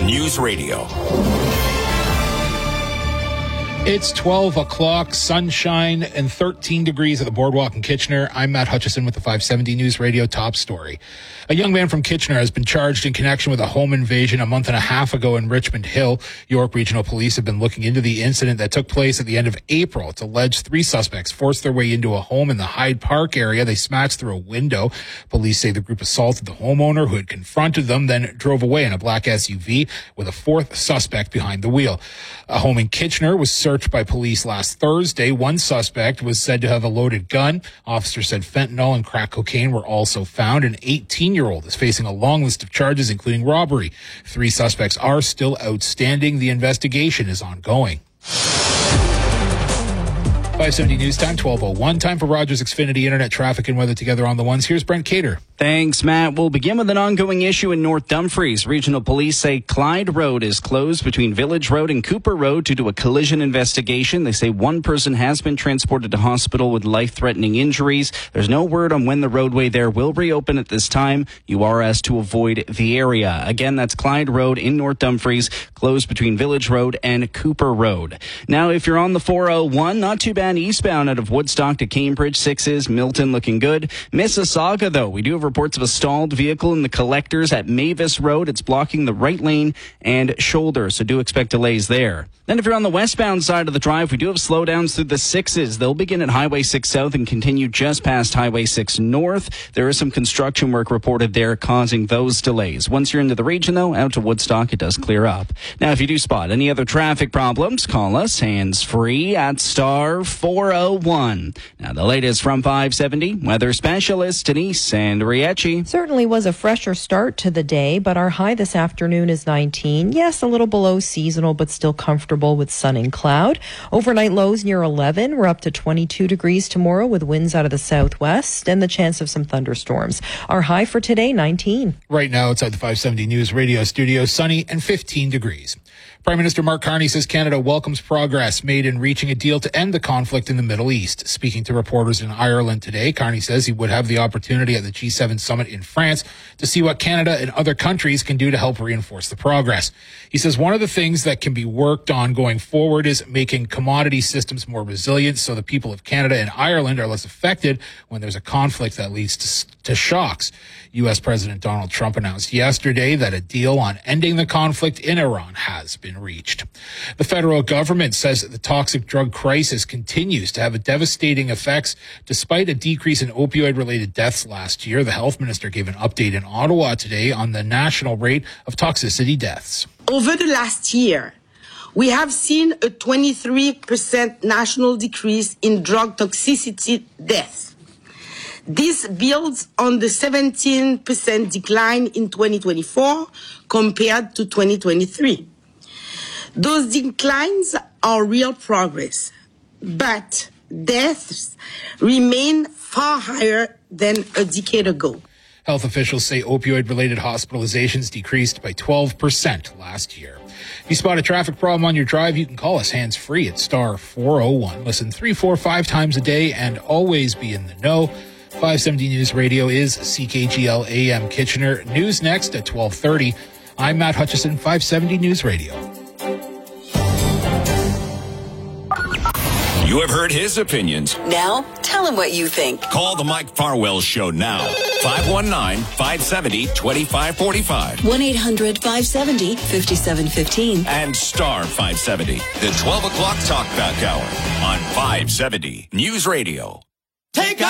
News Radio. It's 12 o'clock, sunshine, and 13 degrees at the Boardwalk in Kitchener. I'm Matt Hutchison with the 570 News Radio top story. A young man from Kitchener has been charged in connection with a home invasion a month and a half ago in Richmond Hill. York Regional Police have been looking into the incident that took place at the end of April. It's alleged 3 suspects forced their way into a home in the Hyde Park area. They smashed through a window. Police say the group assaulted the homeowner who had confronted them, then drove away in a black SUV with a 4th suspect behind the wheel. A home in Kitchener was searched by police last Thursday. One suspect was said to have a loaded gun. Officers said fentanyl and crack cocaine were also found. An 18-year-old is facing a long list of charges, including robbery. 3 suspects are still outstanding. The investigation is ongoing. 570 News Time, 12:01. Time for Rogers Xfinity Internet traffic and weather together on the ones. Here's Brent Cater. Thanks, Matt. We'll begin with an ongoing issue in North Dumfries. Regional police say Clyde Road is closed between Village Road and Cooper Road due to a collision investigation. They say one person has been transported to hospital with life-threatening injuries. There's no word on when the roadway there will reopen at this time. You are asked to avoid the area. Again, that's Clyde Road in North Dumfries, closed between Village Road and Cooper Road. Now, if you're on the 401, not too bad eastbound out of Woodstock to Cambridge. 6s, Milton looking good. Mississauga, though, we do have reports of a stalled vehicle in the collectors at Mavis Road. It's blocking the right lane and shoulder, so do expect delays there. Then if you're on the westbound side of the drive, we do have slowdowns through the 6s. They'll begin at Highway 6 South and continue just past Highway 6 North. There is some construction work reported there causing those delays. Once you're into the region, though, out to Woodstock, it does clear up. Now, if you do spot any other traffic problems, call us hands-free at star 401. Now, the latest from 570, weather specialist Denise Andriecci. Certainly was a fresher start to the day, but our high this afternoon is 19. Yes, a little below seasonal, but still comfortable with sun and cloud. Overnight lows near 11. We're up to 22 degrees tomorrow with winds out of the southwest and the chance of some thunderstorms. Our high for today, 19. Right now, outside the 570 News Radio studio, sunny and 15 degrees. Prime Minister Mark Carney says Canada welcomes progress made in reaching a deal to end the conflict in the Middle East. Speaking to reporters in Ireland today, Carney says he would have the opportunity at the G7 summit in France to see what Canada and other countries can do to help reinforce the progress. He says one of the things that can be worked on going forward is making commodity systems more resilient so the people of Canada and Ireland are less affected when there's a conflict that leads to shocks. U.S. President Donald Trump announced yesterday that a deal on ending the conflict in Iran has been reached. The federal government says that the toxic drug crisis continues to have devastating effects despite a decrease in opioid-related deaths last year. The health minister gave an update in Ottawa today on the national rate of toxicity deaths. Over the last year, we have seen a 23% national decrease in drug toxicity deaths. This builds on the 17% decline in 2024 compared to 2023. Those declines are real progress, but deaths remain far higher than a decade ago. Health officials say opioid-related hospitalizations decreased by 12% last year. If you spot a traffic problem on your drive, you can call us hands-free at star 401. Listen 3, 4, 5 times a day and always be in the know. 570 News Radio is CKGL AM Kitchener. News next at 12:30. I'm Matt Hutchison, 570 News Radio. You have heard his opinions. Now, tell him what you think. Call the Mike Farwell Show now. 519-570-2545. 1-800-570-5715. And star 570. The 12 o'clock talkback hour on 570 News Radio. Take